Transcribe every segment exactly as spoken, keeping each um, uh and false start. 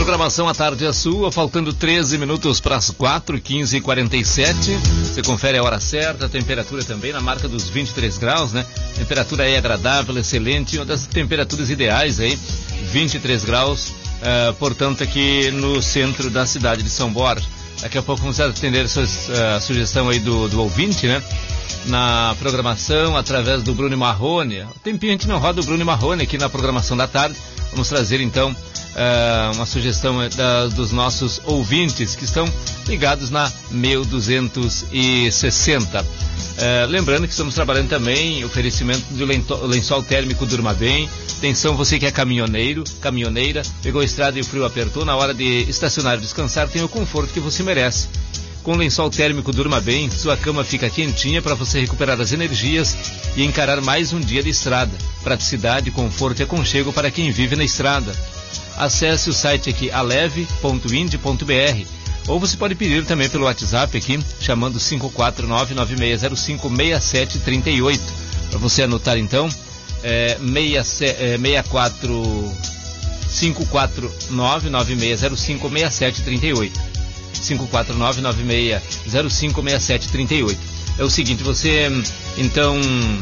programação à tarde é sua, faltando treze minutos para as quatro, quinze e quarenta e sete. Você confere a hora certa, a temperatura também na marca dos vinte e três graus, né? Temperatura aí agradável, excelente, uma das temperaturas ideais aí, vinte e três graus, uh, portanto aqui no centro da cidade de São Borja. Daqui a pouco vamos atender a uh, sugestão aí do, do ouvinte, né? Na programação, através do Bruno Marrone. O tempinho a gente não roda o Bruno Marrone aqui na programação da tarde. Vamos trazer então uh, uma sugestão da, dos nossos ouvintes que estão ligados na mil duzentos e sessenta. Uh, lembrando que estamos trabalhando também oferecimento do lençol, lençol térmico Durma Bem. Atenção, você que é caminhoneiro, caminhoneira, pegou a estrada e o frio apertou, na hora de estacionar e descansar, tem o conforto que você merece. Com o lençol térmico Durma Bem, sua cama fica quentinha para você recuperar as energias e encarar mais um dia de estrada. Praticidade, conforto e aconchego para quem vive na estrada. Acesse o site aqui aleve ponto ind ponto br ou você pode pedir também pelo WhatsApp aqui, chamando cinco quatro nove, nove seis zero cinco, seis sete três oito. Para você anotar então, é, seis quatro cinco quatro nove, nove seis zero cinco, seis sete três oito. cinco quatro nove, nove seis zero cinco, seis sete três oito. É o seguinte, você então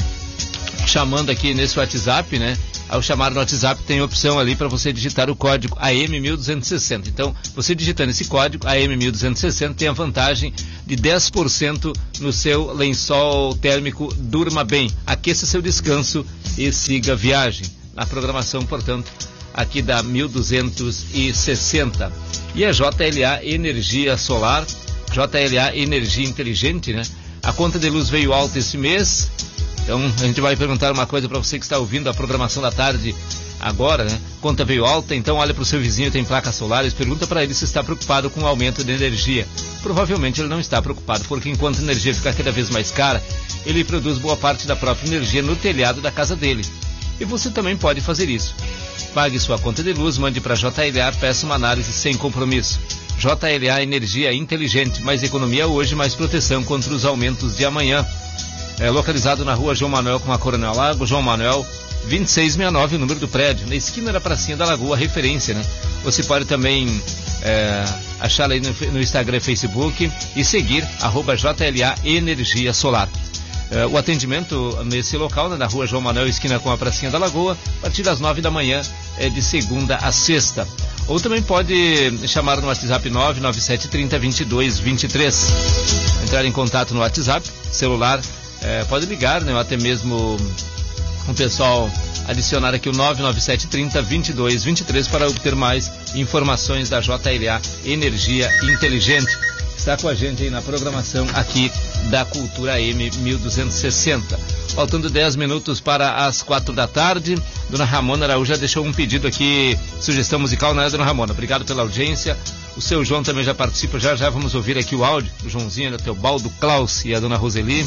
chamando aqui nesse WhatsApp, né? Ao chamar no WhatsApp tem a opção ali para você digitar o código A M mil duzentos e sessenta. Então, você digitando esse código A M mil duzentos e sessenta tem a vantagem de dez por cento no seu lençol térmico Durma Bem. Aqueça seu descanso e siga a viagem. Na programação, portanto, aqui da mil duzentos e sessenta. E a J L A Energia Solar, J L A Energia Inteligente, né? A conta de luz veio alta esse mês, então a gente vai perguntar uma coisa para você que está ouvindo a programação da tarde agora, né? Conta veio alta, então olha para o seu vizinho, tem placas solares, pergunta para ele se está preocupado com o aumento de energia. Provavelmente ele não está preocupado, porque enquanto a energia ficar cada vez mais cara, ele produz boa parte da própria energia no telhado da casa dele. E você também pode fazer isso. Pague sua conta de luz, mande para J L A, peça uma análise sem compromisso. J L A Energia Inteligente, mais economia hoje, mais proteção contra os aumentos de amanhã. É localizado na rua João Manuel com a Coronel Lago, João Manuel vinte e seis sessenta e nove, o número do prédio, na esquina da pracinha da Lagoa, referência, né? Você pode também é, achá-la aí no, no Instagram e Facebook e seguir arroba J L A Energia Solar. É, o atendimento nesse local, né, na rua João Manuel, esquina com a pracinha da Lagoa, a partir das nove da manhã, é de segunda a sexta. Ou também pode chamar no WhatsApp nove nove sete três zero, vinte e dois vinte e três. Entrar em contato no WhatsApp, celular, é, pode ligar, né, ou até mesmo o pessoal adicionar aqui o nove nove sete três zero, vinte e dois vinte e três para obter mais informações da J L A Energia Inteligente. Está com a gente aí na programação aqui da Cultura A M mil duzentos e sessenta. Faltando dez minutos para as quatro da tarde, Dona Ramona Araújo já deixou um pedido aqui, sugestão musical, né, Dona Ramona? Obrigado pela audiência. O seu João também já participa, já já vamos ouvir aqui o áudio do Joãozinho, do Teobaldo Klaus e a Dona Roseli.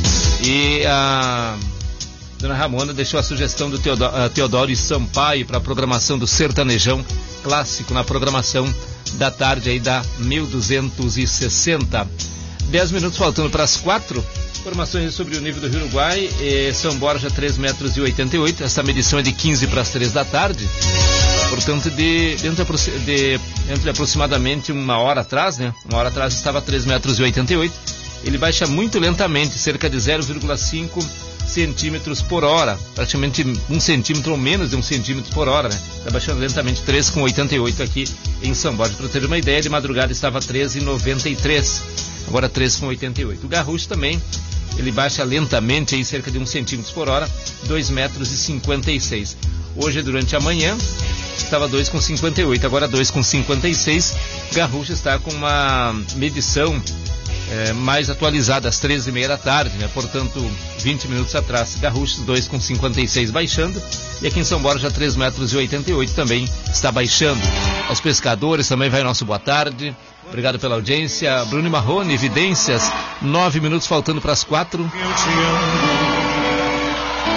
E a Dona Ramona deixou a sugestão do Teodoro, Teodoro e Sampaio para a programação do Sertanejão Clássico na programação da tarde aí da mil duzentos e sessenta. dez minutos faltando para as quatro. Informações sobre o nível do Rio Uruguai. eh, São Borja três metros e oitenta e oito. Essa medição é de quinze para as três da tarde. Portanto, de, dentro, de, dentro de aproximadamente uma hora atrás, né? Uma hora atrás estava três metros e oitenta e oito. Ele baixa muito lentamente, cerca de zero vírgula cinco centímetros por hora, praticamente um centímetro ou menos de um centímetro por hora, né? Está baixando lentamente, três vírgula oitenta e oito aqui em São Borja. Para ter uma ideia, de madrugada estava três vírgula noventa e três, agora três vírgula oitenta e oito. O Garrucho também, ele baixa lentamente, aí cerca de um centímetro por hora, dois metros e cinquenta e seis. Hoje, durante a manhã, estava dois vírgula cinquenta e oito, agora dois vírgula cinquenta e seis. Garrucho está com uma medição É, mais atualizada às treze e meia da tarde, né? Portanto, vinte minutos atrás, Garruchos dois vírgula cinquenta e seis baixando, e aqui em São Borja três metros e oitenta e oito também está baixando. Aos pescadores também vai nosso boa tarde, obrigado pela audiência. Bruno Marrone, Evidências, nove minutos faltando para as quatro. Eu te amo.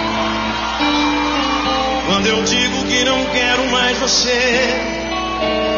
Quando eu digo que não quero mais você,